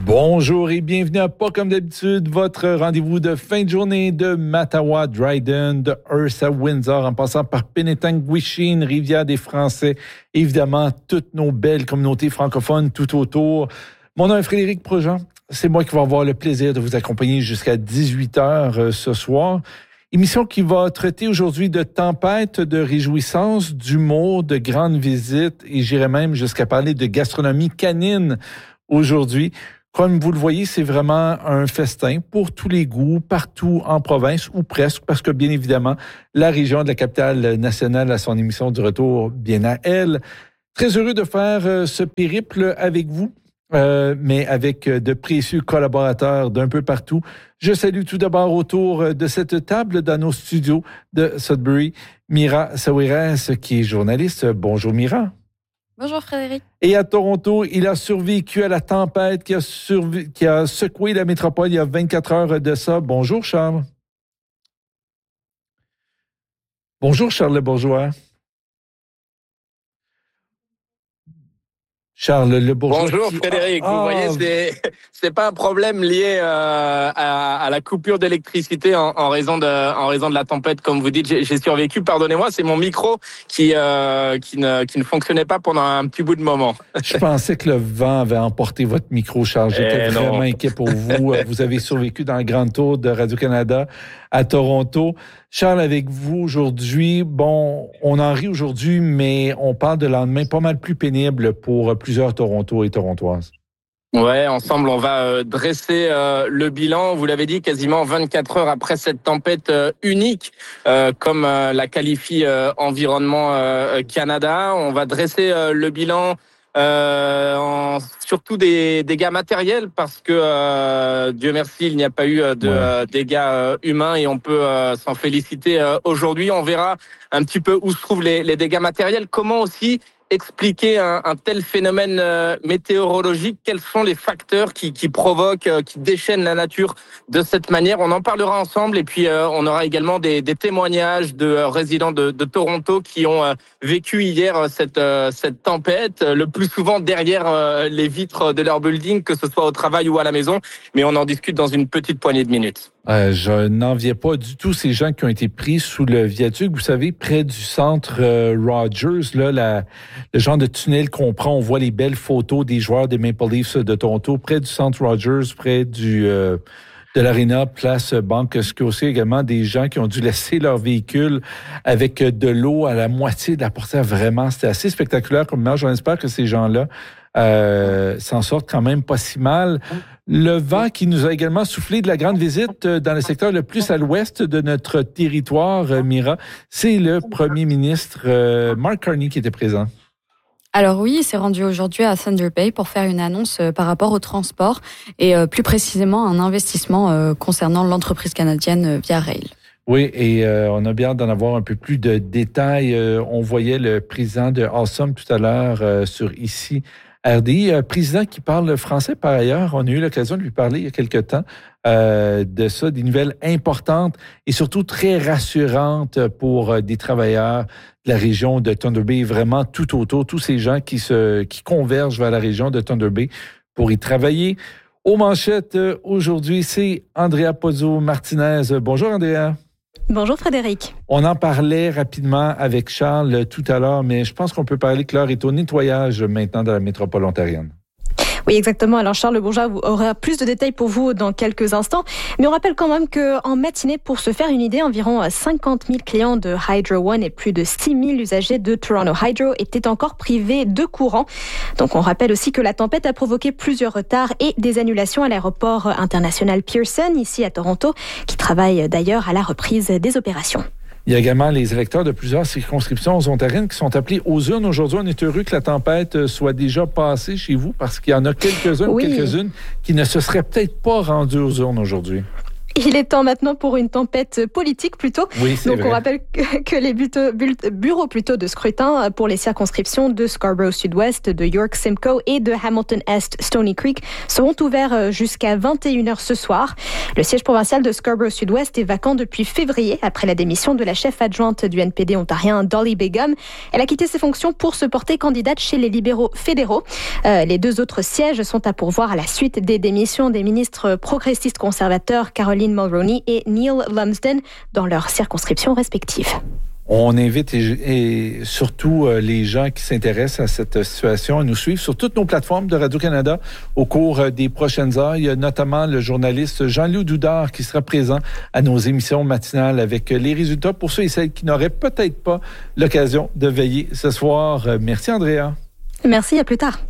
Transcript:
Bonjour et bienvenue à Pas comme d'habitude, votre rendez-vous de fin de journée de Mattawa, Dryden, de Hearst à Windsor, en passant par Penetang-Guichine, Rivière des Français, évidemment toutes nos belles communautés francophones tout autour. Mon nom est Frédéric Projean, c'est moi qui vais avoir le plaisir de vous accompagner jusqu'à 18h ce soir. Émission qui va traiter aujourd'hui de tempêtes, de réjouissances, d'humour, de grandes visites et j'irai même jusqu'à parler de gastronomie canine aujourd'hui. Comme vous le voyez, c'est vraiment un festin pour tous les goûts, partout en province ou presque, parce que bien évidemment, la région de la capitale nationale a son émission du retour bien à elle. Très heureux de faire ce périple avec vous, mais avec de précieux collaborateurs d'un peu partout. Je salue tout d'abord autour de cette table dans nos studios de Sudbury, Mira Sawiras, qui est journaliste. Bonjour Mira. Bonjour Frédéric. Et à Toronto, il a survécu à la tempête qui a secoué la métropole il y a 24 heures de ça. Bonjour Charles. Bonjour Charles Le Bourgeois. Charles Le Bourgeois. Bonjour Frédéric, vous voyez, c'est pas un problème lié à la coupure d'électricité en raison de la tempête, comme vous dites. J'ai survécu. Pardonnez-moi, c'est mon micro qui ne fonctionnait pas pendant un petit bout de moment. Je pensais que le vent avait emporté votre micro, Charles. J'étais vraiment inquiet pour vous. Vous avez survécu dans le Grand Tour de Radio-Canada à Toronto. Charles, avec vous aujourd'hui, bon, on en rit aujourd'hui, mais on parle de lendemain pas mal plus pénible pour plusieurs Toronto et Torontoises. Ouais, ensemble, on va dresser le bilan. Vous l'avez dit, quasiment 24 heures après cette tempête unique, comme la qualifie Environnement Canada. On va dresser le bilan surtout des dégâts matériels parce que Dieu merci il n'y a pas eu de dégâts humains et on peut s'en féliciter aujourd'hui. On verra un petit peu où se trouvent les dégâts matériels, comment aussi expliquer un tel phénomène météorologique, quels sont les facteurs qui provoquent, qui déchaînent la nature de cette manière. On en parlera ensemble et puis on aura également des témoignages de résidents de Toronto qui ont vécu hier cette tempête, le plus souvent derrière les vitres de leur building, que ce soit au travail ou à la maison, mais on en discute dans une petite poignée de minutes. Je n'enviais pas du tout ces gens qui ont été pris sous le viaduc, vous savez, près du centre Rogers, là, le genre de tunnel qu'on prend, on voit les belles photos des joueurs des Maple Leafs de Toronto, près du centre Rogers, près de l'Arena, place Banque Scotia, également des gens qui ont dû laisser leur véhicule avec de l'eau à la moitié de la portière. Vraiment, c'était assez spectaculaire comme image. On espère que ces gens-là s'en sortent quand même pas si mal. Le vent qui nous a également soufflé de la grande visite dans le secteur le plus à l'ouest de notre territoire, Mira, c'est le premier ministre Mark Carney qui était présent. Alors oui, il s'est rendu aujourd'hui à Thunder Bay pour faire une annonce par rapport au transport et plus précisément un investissement concernant l'entreprise canadienne Via Rail. Oui, et on a bien hâte d'en avoir un peu plus de détails. On voyait le président de Awesome tout à l'heure sur ici RDI, président qui parle français par ailleurs. On a eu l'occasion de lui parler il y a quelque temps de ça, des nouvelles importantes et surtout très rassurantes pour des travailleurs de la région de Thunder Bay, vraiment tout autour, tous ces gens qui convergent vers la région de Thunder Bay pour y travailler. Aux manchettes aujourd'hui, c'est Andrea Pozzo-Martinez. Bonjour Andrea. Bonjour Frédéric. On en parlait rapidement avec Charles tout à l'heure, mais je pense qu'on peut parler que l'heure est au nettoyage maintenant dans la métropole ontarienne. Oui, exactement. Alors, Charles Le Bourgeois aura plus de détails pour vous dans quelques instants. Mais on rappelle quand même qu'en matinée, pour se faire une idée, environ 50 000 clients de Hydro One et plus de 6 000 usagers de Toronto Hydro étaient encore privés de courant. Donc, on rappelle aussi que la tempête a provoqué plusieurs retards et des annulations à l'aéroport international Pearson, ici à Toronto, qui travaille d'ailleurs à la reprise des opérations. Il y a également les électeurs de plusieurs circonscriptions ontariennes qui sont appelés aux urnes. Aujourd'hui, on est heureux que la tempête soit déjà passée chez vous parce qu'il y en a quelques-unes qui ne se seraient peut-être pas rendues aux urnes aujourd'hui. Il est temps maintenant pour une tempête politique plutôt. Oui, c'est vrai. On rappelle que les bureaux de scrutin pour les circonscriptions de Scarborough Sud-Ouest, de York Simcoe et de Hamilton Est Stony Creek seront ouverts jusqu'à 21h ce soir. Le siège provincial de Scarborough Sud-Ouest est vacant depuis février après la démission de la chef adjointe du NPD ontarien Dolly Begum. Elle a quitté ses fonctions pour se porter candidate chez les libéraux fédéraux. Les deux autres sièges sont à pourvoir à la suite des démissions des ministres progressistes conservateurs Caroline Mulroney et Neil Lumsden dans leurs circonscriptions respectives. On invite et surtout les gens qui s'intéressent à cette situation à nous suivre sur toutes nos plateformes de Radio-Canada au cours des prochaines heures. Il y a notamment le journaliste Jean-Loup Doudard qui sera présent à nos émissions matinales avec les résultats pour ceux et celles qui n'auraient peut-être pas l'occasion de veiller ce soir. Merci Andrea. Merci, à plus tard.